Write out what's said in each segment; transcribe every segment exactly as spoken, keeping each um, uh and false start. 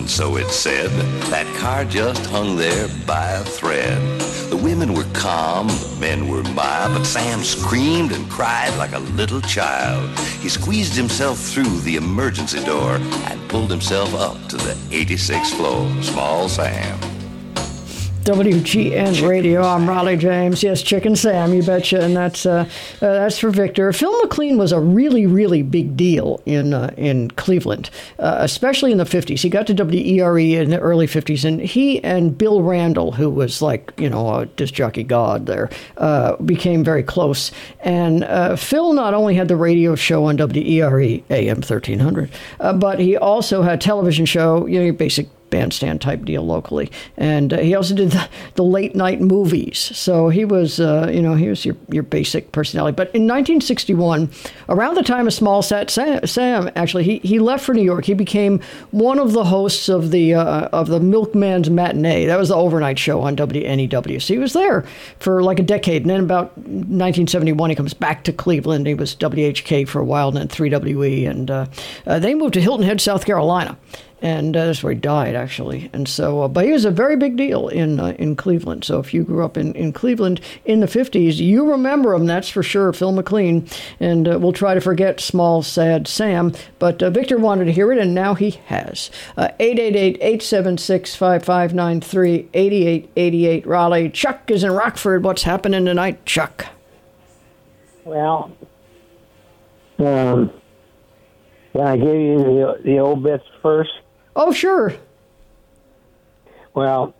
so it said. That car just hung there by a thread. The women were calm, the men were mild, but Sam screamed and cried like a little child. He squeezed himself through the emergency door and pulled himself up to the eighty-sixth floor. Small Sam. W G N Chicken Radio. I'm Raleigh James. Yes, Chicken Sam, you betcha. And that's uh, uh, that's for Victor. Phil McLean was a really, really big deal in uh, in Cleveland, uh, especially in the fifties. He got to W E R E in the early fifties, and he and Bill Randall, who was like, you know, a disc jockey god there, uh, became very close. And uh, Phil not only had the radio show on W E R E, A M thirteen hundred, uh, but he also had a television show, you know, your basic bandstand type deal locally, and uh, he also did the, the late night movies. So he was, uh, you know, he was your, your basic personality. But in nineteen sixty-one, around the time of Small Sat Sam, Sam actually, he, he left for New York. He became one of the hosts of the uh, of the Milkman's Matinee. That was the overnight show on W N E W. So he was there for like a decade, and then about nineteen seventy-one, he comes back to Cleveland. He was W H K for a while, and then three W E, and uh, uh, they moved to Hilton Head, South Carolina. And uh, that's where he died, actually. And so, uh, but he was a very big deal in uh, in Cleveland. So if you grew up in, in Cleveland in the fifties, you remember him, that's for sure, Phil McLean. And uh, we'll try to forget Small Sad Sam. But uh, Victor wanted to hear it, and now he has. Uh, eight eight eight, eight seven six, five five nine three, eight eight eight eight, Raleigh. Chuck is in Rockford. What's happening tonight, Chuck? Well, um, can I give you the, the old bits first? Oh, sure. Well,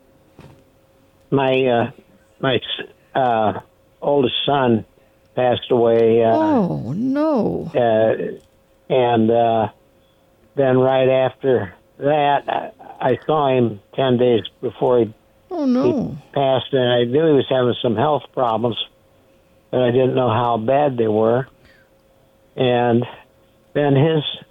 my uh, my uh, oldest son passed away. Uh, oh, no. Uh, and uh, then right after that, I, I saw him ten days before he, oh, no. he passed, and I knew he was having some health problems, but I didn't know how bad they were. And then his